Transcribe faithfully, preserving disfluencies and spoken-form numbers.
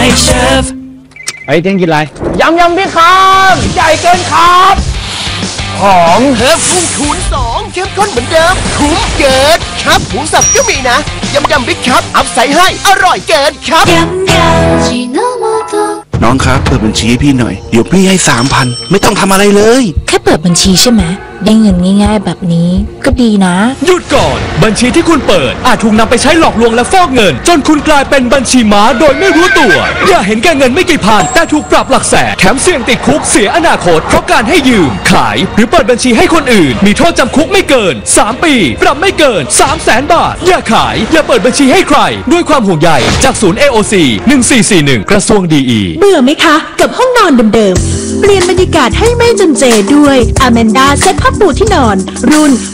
เชฟไอ้เจ๊กินอะไรยำยำพี่ครับใหญ่เกินครับหอมเพิ่มพุ่งคูณสองเข้มข้นเหมือนเดิมคุ้มเกินครับหมูสับก็มีนะยำยำบิ๊กครับอัพใส่ให้อร่อยเกินครับยำยำจิโนโมโตะน้องครับเปิดบัญชีให้พี่หน่อยเดี๋ยวพี่ให้สามพันไม่ต้องทำอะไรเลยแค่เปิดบัญชีใช่ไหมได้เงินง่ายๆแบบนี้ก็ดีนะหยุดก่อนบัญชีที่คุณเปิดอาจถูกนำไปใช้หลอกลวงและฟอกเงินจนคุณกลายเป็นบัญชีม้าโดยไม่รู้ตัวอย่าเห็นแก่เงินไม่กี่พันแต่ถูกปรับหลักแสนแถมเสี่ยงติดคุกเสียอนาคตเพราะการให้ยืมขายหรือเปิดบัญชีให้คนอื่นมีโทษจำคุกไม่เกินสามปีปรับไม่เกิน สามแสน บาทอย่าขายอย่าเปิดบัญชีให้ใครด้วยความห่วงใยจากศูนย์ เอ โอ ซี หนึ่งสี่สี่หนึ่งกระทรวงดี อีเบื่อไหมคะกับห้องนอนเดิมๆเปลี่ยนบรรยากาศให้ไม่จำเจด้วย Amanda เซ็ตผ้าปูที่นอนรุ่น